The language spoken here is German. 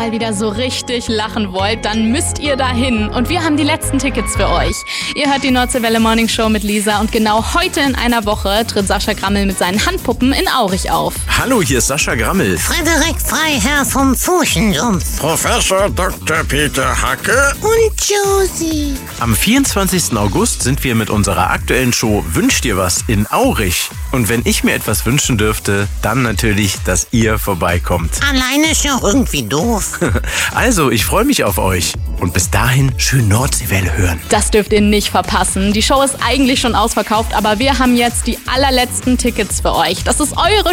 mal wieder so richtig lachen wollt, dann müsst ihr dahin. Und wir haben die letzten Tickets für euch. Ihr hört die Nordseewelle Morning Show mit Lisa und genau heute in einer Woche tritt Sascha Grammel mit seinen Handpuppen in Aurich auf. Hallo, hier ist Sascha Grammel. Frederik Freiherr vom Fuschensumpf. Professor Dr. Peter Hacke. Und Josie. Am 24. August sind wir mit unserer aktuellen Show Wünsch dir was in Aurich. Und wenn ich mir etwas wünschen dürfte, dann natürlich, dass ihr vorbeikommt. Alleine ist ja auch irgendwie doof. Also, ich freue mich auf euch. Und bis dahin schön Nordseewelle hören. Das dürft ihr nicht verpassen. Die Show ist eigentlich schon ausverkauft, aber wir haben jetzt die allerletzten Tickets für euch. Das ist eure